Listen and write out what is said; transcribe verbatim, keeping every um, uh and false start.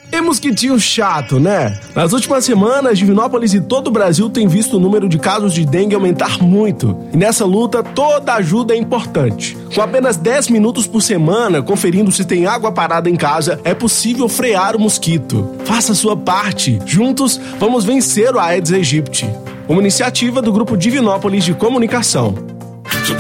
E mosquitinho chato, né? Nas últimas semanas, Divinópolis e todo o Brasil têm visto o número de casos de dengue aumentar muito. E nessa luta, toda ajuda é importante. Com apenas dez minutos por semana, conferindo se tem água parada em casa, é possível frear o mosquito. Faça a sua parte. Juntos, vamos vencer o Aedes aegypti. Uma iniciativa do Grupo Divinópolis de Comunicação.